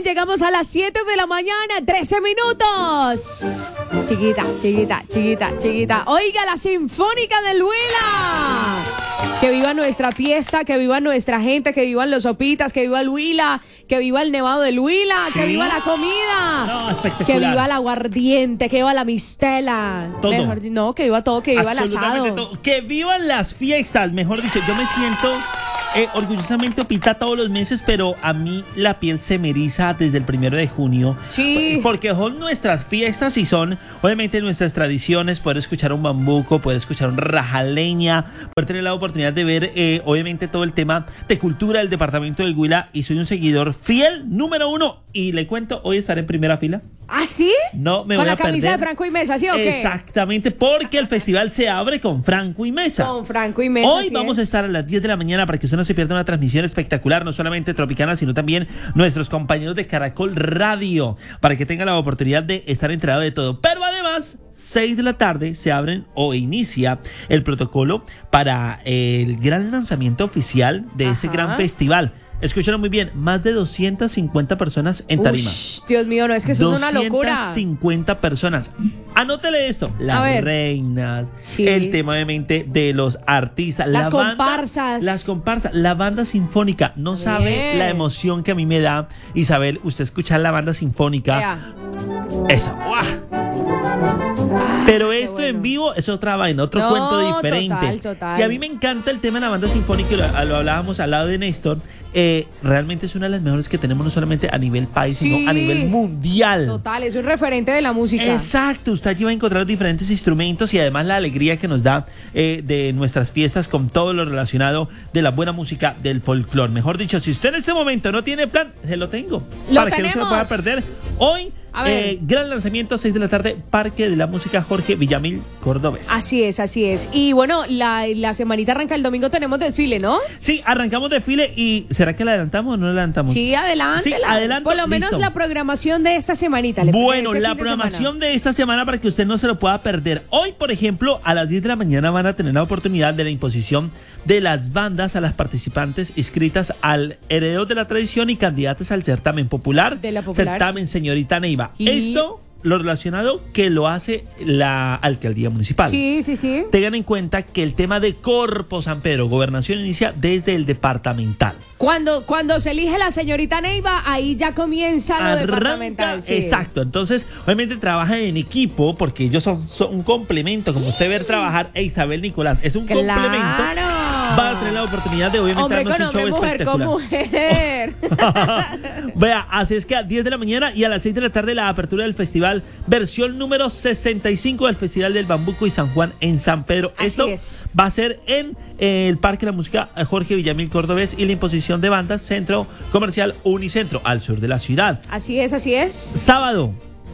llegamos a las 7 de la mañana, 13 minutos. Chiquita. Oiga, la Sinfónica del Huila. Que viva nuestra fiesta, que viva nuestra gente, que vivan los sopitas, que viva el Huila, que viva el nevado del Huila, ¿Sí? que viva la comida. No, espectacular. Que viva el aguardiente, que viva la mistela. Todo. Que viva todo, que viva el Absolutamente asado. todo. Que vivan las fiestas, mejor dicho. Yo me siento orgullosamente opita todos los meses, pero a mí la piel se me eriza desde el 1 de junio. Sí. Porque son nuestras fiestas y son, obviamente, nuestras tradiciones. Poder escuchar un bambuco, poder escuchar un rajaleña, poder tener la oportunidad de ver, obviamente, todo el tema de cultura del departamento del Huila. Y soy un seguidor fiel, número 1. Y le cuento, hoy estaré en primera fila. ¿Ah, sí? No me con voy a la camisa perder. de Franco y Mesa, ¿sí o qué? Exactamente, porque el festival se abre con Franco y Mesa. Con Franco y Mesa. Hoy así vamos es. a estar a las 10 de la mañana para que usted no se pierda una transmisión espectacular, no solamente Tropicana, sino también nuestros compañeros de Caracol Radio, para que tengan la oportunidad de estar enterado de todo. Pero además, 6 de la tarde se abren o inicia el protocolo para el gran lanzamiento oficial de ese gran festival. Escúchalo muy bien, más de 250 personas en tarima. Ush, Dios mío, no, es que eso es una locura. 250 personas. Anótele esto. Las reinas, Sí. el tema obviamente de los artistas, Las la banda, comparsas. las comparsas, la banda sinfónica. No sabe Bien. la emoción que a mí me da, Isabel, usted escuchar la banda sinfónica. Vea. Eso. Pero esto en vivo es otra vaina, otro No, cuento diferente. total. Y a mí me encanta el tema de la banda sinfónica, lo hablábamos al lado de Néstor. Realmente es una de las mejores que tenemos, no solamente a nivel país, Sí. sino a nivel mundial. Total, es un referente de la música. Exacto, usted allí va a encontrar diferentes instrumentos y además la alegría que nos da de nuestras fiestas con todo lo relacionado de la buena música del folclore. Mejor dicho, si usted en este momento no tiene plan, se lo tengo. Lo para que no se lo pueda perder. Hoy, gran lanzamiento, 6 de la tarde, Parque de la Música Jorge Villamil Cordobés. Así es. Y bueno, la semanita arranca el domingo, tenemos desfile, ¿no? Sí, arrancamos desfile y ¿será que la adelantamos o no la adelantamos? Sí, adelante. Sí, adelante, Por lo menos listo. la programación de esta semanita. Bueno, ese la fin de programación de esta semana para que usted no se lo pueda perder. Hoy, por ejemplo, a las 10 de la mañana van a tener la oportunidad de la imposición de las bandas a las participantes inscritas al Heredero de la Tradición y candidatas al certamen popular. De la popular, certamen Señorita Neiva. Y Esto, lo relacionado que lo hace la alcaldía municipal. Sí. Tengan en cuenta que el tema de Corpo San Pedro, gobernación, inicia desde el departamental. Cuando se elige la señorita Neiva, ahí ya comienza lo departamental. Sí. Exacto, entonces obviamente trabajan en equipo porque ellos son un complemento, como usted ver trabajar a Isabel Nicolás, es un complemento. Va a tener la oportunidad de obviamente hombre darnos con un hombre, show mujer con espectacular. mujer. Vea, así es que a 10 de la mañana y a las 6 de la tarde la apertura del festival, versión número 65 del Festival del Bambuco y San Juan en San Pedro. Así Esto es. va a ser en el Parque de la Música Jorge Villamil Cordobés y la imposición de bandas Centro Comercial Unicentro al sur de la ciudad. Así es. Sábado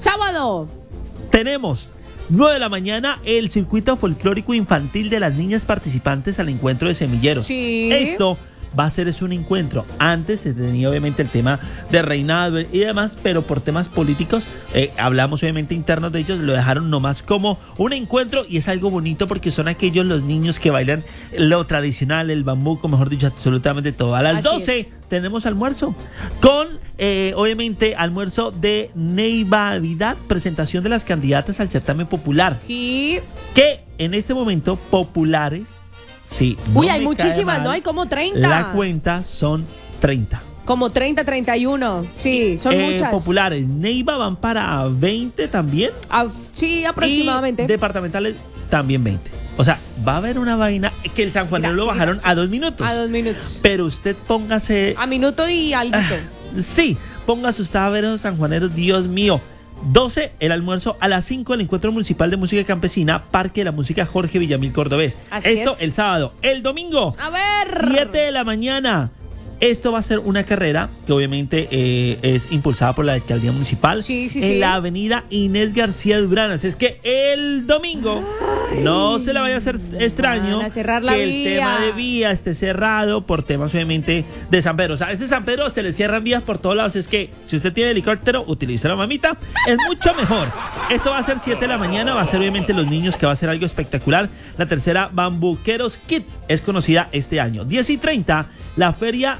tenemos 9 de la mañana el circuito folclórico infantil de las niñas participantes al encuentro de semilleros. Sí. Esto va a ser un encuentro. Antes se tenía obviamente el tema de reinado y demás, pero por temas políticos, hablamos obviamente internos de ellos, lo dejaron nomás como un encuentro y es algo bonito porque son aquellos los niños que bailan lo tradicional, el bambuco, mejor dicho, absolutamente todo. A las Así 12 es. tenemos almuerzo con, obviamente, almuerzo de Neivavidad, presentación de las candidatas al certamen popular, Y que en este momento populares. Sí. uy, no hay me muchísimas, cae mal. ¿no? Hay como 30. La cuenta son 30. Como 30, 31. Sí, son muchas. Populares. Neiva van para 20 también. Sí, aproximadamente. Y departamentales también 20. O sea, va a haber una vaina que el sanjuanero lo bajaron a 2 minutos. A 2 minutos. Pero usted póngase. A minuto y alguito. Sí, póngase usted a ver a los sanjuaneros, Dios mío. 12, el almuerzo. A las 5, el encuentro municipal de música campesina, Parque de la Música Jorge Villamil Cordobés. Así Esto es. el sábado. El domingo, A ver. 7 de la mañana. Esto va a ser una carrera que obviamente es impulsada por la alcaldía municipal en la avenida Inés García Durán. Así es que el domingo no se le vaya a hacer extraño van a cerrar la que vía. el tema de vía esté cerrado por temas obviamente de San Pedro. O sea, a ese San Pedro se le cierran vías por todos lados. Es que si usted tiene helicóptero, utilice la mamita. Es mucho mejor. Esto va a ser 7 de la mañana. Va a ser obviamente los niños, que va a ser algo espectacular. La tercera Bambuqueros Kit es conocida este año. 10:30, la feria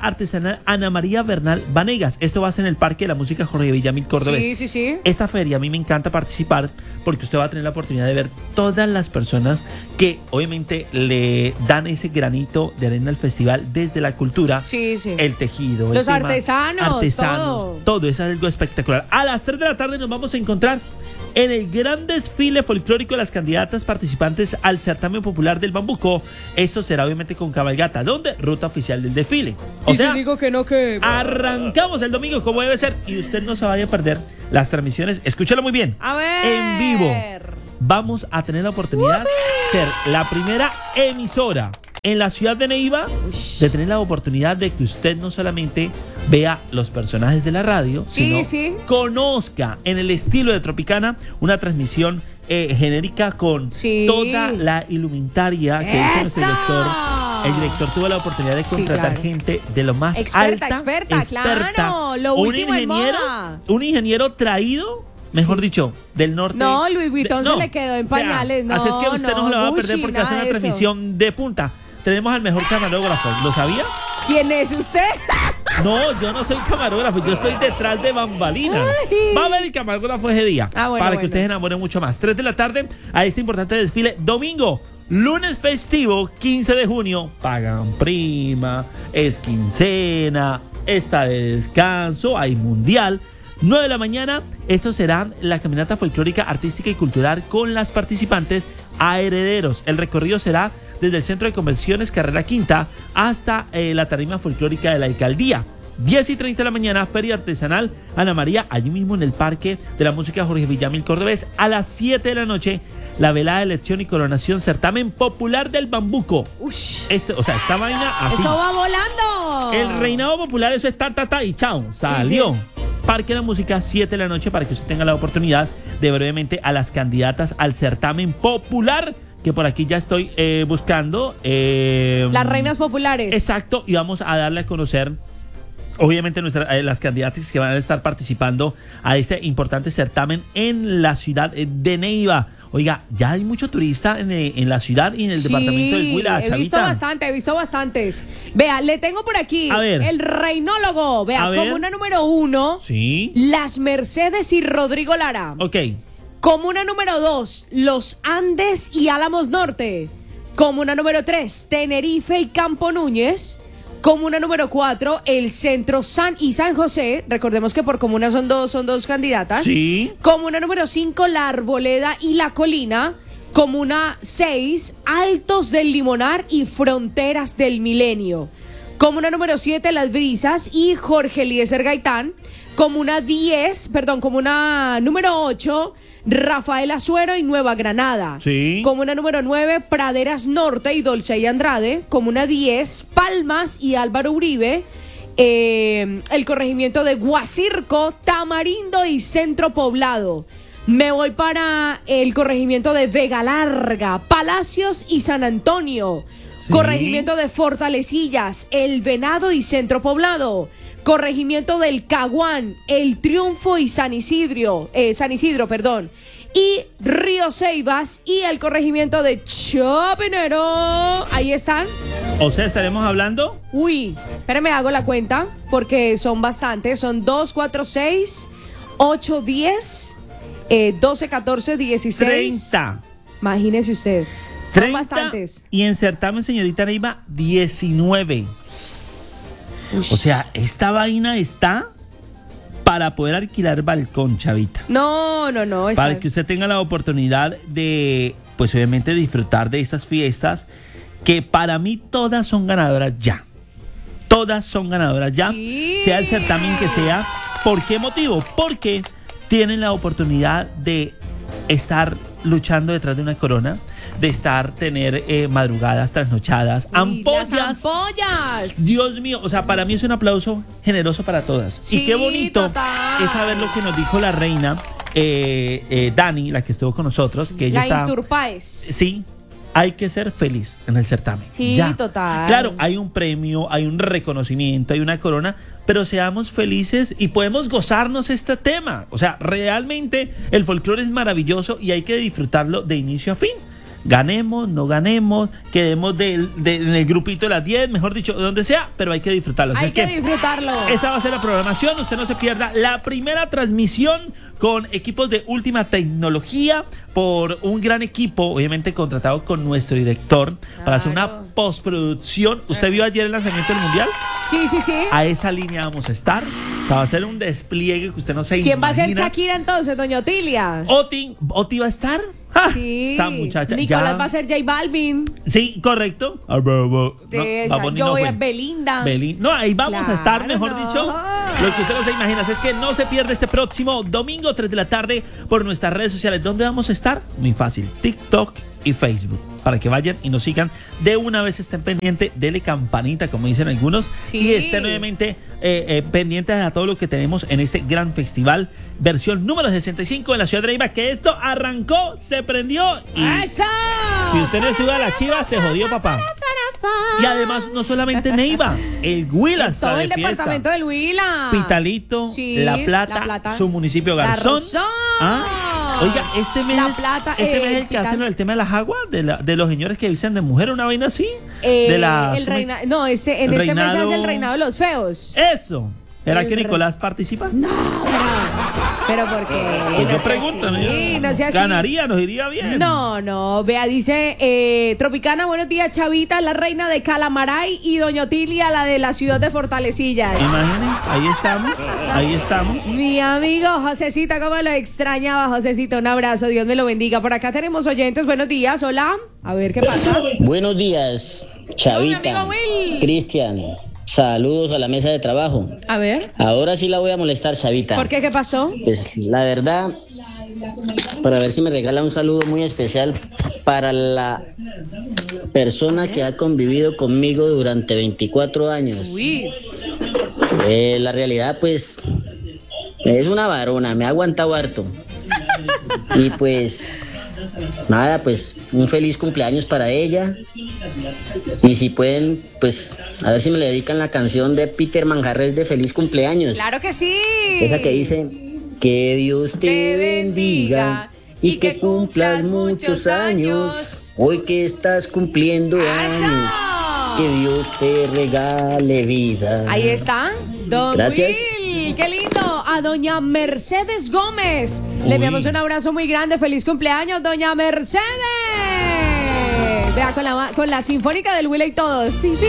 Artesanal Ana María Bernal Vanegas. Esto va a ser en el Parque de la Música Jorge Villamil Cordobés. Sí. Esta feria a mí me encanta participar porque usted va a tener la oportunidad de ver todas las personas que obviamente le dan ese granito de arena al festival desde la cultura, el tejido, los artesanos, todo es algo espectacular. A las 3 de la tarde nos vamos a encontrar en el gran desfile folclórico de las candidatas participantes al certamen popular del Bambuco. Esto será obviamente con cabalgata, donde ruta oficial del desfile. O sea, si digo que no, que arrancamos el domingo como debe ser y usted no se vaya a perder las transmisiones. Escúchalo muy bien. A ver. En vivo. Vamos a tener la oportunidad de ser la primera emisora en la ciudad de Neiva, de tener la oportunidad de que usted no solamente vea los personajes de la radio, sino conozca en el estilo de Tropicana una transmisión genérica con toda la indumentaria que hizo nuestro director. El director tuvo la oportunidad de contratar gente de lo más experta, claro, lo último en moda. Un ingeniero traído, mejor dicho, del norte. No, Louis Vuitton se le quedó en pañales. Así es que usted no se lo va a perder porque hace una transmisión de punta. Tenemos al mejor camarógrafo, ¿lo sabía? ¿Quién es usted? No, yo no soy camarógrafo, yo estoy detrás de bambalinas. Va a ver el camarógrafo ese día, para que ustedes enamoren mucho más. 3 de la tarde a este importante desfile. Domingo, lunes festivo, 15 de junio, pagan prima, es quincena, está de descanso, hay mundial. 9 de la mañana, esto será la caminata folclórica, artística y cultural con las participantes a Herederos. El recorrido será desde el Centro de Convenciones Carrera Quinta hasta la tarima folclórica de la alcaldía. 10:30 de la mañana, Feria Artesanal Ana María, allí mismo en el Parque de la Música Jorge Villamil Cordobés. A las 7 de la noche, la velada de elección y coronación, certamen popular del Bambuco. Esta vaina así. ¡Eso va volando! El reinado popular, eso es y chao, salió. Parque de la Música, 7 de la noche, para que usted tenga la oportunidad de ver obviamente a las candidatas al certamen popular, que por aquí ya estoy buscando. Las reinas populares. Exacto, y vamos a darle a conocer obviamente las candidatas que van a estar participando a este importante certamen en la ciudad de Neiva. Oiga, ya hay mucho turista en la ciudad y en el departamento del Huila, Chavita. He visto bastantes. Vea, le tengo por aquí el reinólogo. Vea, comuna número 1. Sí. Las Mercedes y Rodrigo Lara. Ok. Comuna número 2, Los Andes y Álamos Norte. Comuna número 3, Tenerife y Campo Núñez. Comuna número 4, el Centro San José. Recordemos que por comuna son dos candidatas. Sí. Comuna número 5, La Arboleda y La Colina. Comuna 6, Altos del Limonar y Fronteras del Milenio. Comuna número 7, Las Brisas y Jorge Eliezer Gaitán. Comuna número 8, Rafael Azuero y Nueva Granada. Sí. Comuna número 9, Praderas Norte y Dolcey Andrade. Comuna 10, Palmas y Álvaro Uribe. El corregimiento de Guacirco, Tamarindo y Centro Poblado. Me voy para el corregimiento de Vega Larga, Palacios y San Antonio. Sí. Corregimiento de Fortalecillas, El Venado y Centro Poblado. Corregimiento del Caguán, El Triunfo y San Isidro, y Río Ceibas y el corregimiento de Chapinero. Ahí están. O sea, estaremos hablando. Uy, espérame, hago la cuenta porque son bastantes. Son 2, 4, 6, 8, 10, 12, 14, 16. 30. Imagínese usted. 30, son bastantes. Y en certamen, señorita Neiva, 19. O sea, esta vaina está para poder alquilar balcón, Chavita. No. Para que usted tenga la oportunidad de, pues obviamente, disfrutar de estas fiestas, que para mí todas son ganadoras ya. Todas son ganadoras ya, sea el certamen que sea. ¿Por qué motivo? Porque tienen la oportunidad de estar luchando detrás de una corona, de tener madrugadas trasnochadas, ampollas. Las ampollas. Dios mío, o sea, para mí es un aplauso generoso para todas. Sí, y qué bonito es saber lo que nos dijo la reina Dani, la que estuvo con nosotros, que ella la Inturpaes. Sí, hay que ser feliz en el certamen. Sí, ya. total. Claro, hay un premio, hay un reconocimiento, hay una corona, pero seamos felices y podemos gozarnos este tema. O sea, realmente el folclore es maravilloso y hay que disfrutarlo de inicio a fin. Ganemos, no ganemos, quedemos en el grupito de las 10, mejor dicho, donde sea, pero hay que disfrutarlo. Hay que disfrutarlo. Esa va a ser la programación, usted no se pierda la primera transmisión con equipos de última tecnología por un gran equipo, obviamente contratado con nuestro director para hacer una postproducción. ¿Usted vio ayer el lanzamiento del Mundial? Sí, sí, sí. A esa línea vamos a estar. O sea, va a ser un despliegue que usted no se imagina. ¿Quién va a ser Shakira entonces, doña Otilia? Oti va a estar. ¡Ah! Sí. Esa muchacha. Nicolás ya va a ser J Balvin. Sí, correcto. Yo voy a Belinda. No, ahí vamos a estar, mejor no. dicho. Lo que usted no se imagina es que no se pierde este próximo domingo 3 de la tarde por nuestras redes sociales. ¿Dónde vamos a estar? Muy fácil, TikTok y Facebook. Para que vayan y nos sigan. De una vez estén pendientes, dele campanita, como dicen algunos. Sí. Y estén obviamente pendientes a todo lo que tenemos en este gran festival, versión número 65 en la ciudad de Neiva, que esto arrancó, se prendió y ¡eso! si usted no sube a la Chiva, se jodió, papá. Y además, no solamente Neiva, el Huila está todo de el fiesta. departamento del Huila. Pitalito, Sí, La Plata, su municipio Garzón. Oiga, este mes es el que hacen el tema de las aguas, de los señores que visten de mujer, una vaina así. En este mes es el reinado de los feos. Eso. ¿Era que Nicolás participa? No, pero porque pues yo pregunto, no sea así. Ganaría, nos iría bien. No, vea, dice Tropicana, buenos días, Chavita, la reina de Calamaray, y doña Otilia, la de la ciudad de Fortalecillas. Imaginen, ahí estamos. Mi amigo Josecito, cómo lo extrañaba, Josecito, un abrazo, Dios me lo bendiga. Por acá tenemos oyentes, buenos días, hola, a ver qué pasa. Buenos días, Chavita, mi amigo Will. Cristian. Saludos a la mesa de trabajo. A ver. Ahora sí la voy a molestar, Chavita. ¿Por qué? ¿Qué pasó? Pues la verdad, para ver si me regala un saludo muy especial para la persona que ha convivido conmigo durante 24 años. Uy. La realidad, pues, es una varona, me ha aguantado harto. Y pues, nada, pues, un feliz cumpleaños para ella. Y si pueden, pues, a ver si me le dedican la canción de Peter Manjarres de Feliz Cumpleaños. ¡Claro que sí! Esa que dice, que Dios te bendiga y que cumplas muchos años. Hoy que estás cumpliendo años, que Dios te regale vida. Ahí está, don Gracias. Will, qué lindo. A doña Mercedes Gómez le enviamos un abrazo muy grande. Feliz cumpleaños, doña Mercedes. Vea, con la sinfónica del Will y todo.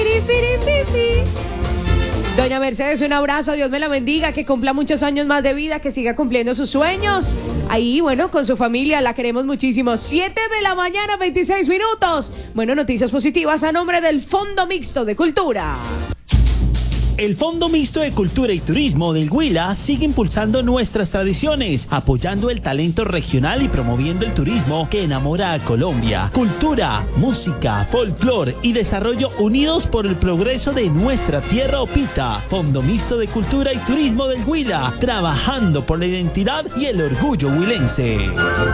Doña Mercedes, un abrazo, Dios me la bendiga, que cumpla muchos años más de vida, que siga cumpliendo sus sueños. Ahí, bueno, con su familia, la queremos muchísimo. 7 de la mañana, 26 minutos. Bueno, noticias positivas a nombre del Fondo Mixto de Cultura. El Fondo Mixto de Cultura y Turismo del Huila sigue impulsando nuestras tradiciones, apoyando el talento regional y promoviendo el turismo que enamora a Colombia. Cultura, música, folclor y desarrollo unidos por el progreso de nuestra tierra Opita. Fondo Mixto de Cultura y Turismo del Huila, trabajando por la identidad y el orgullo huilense.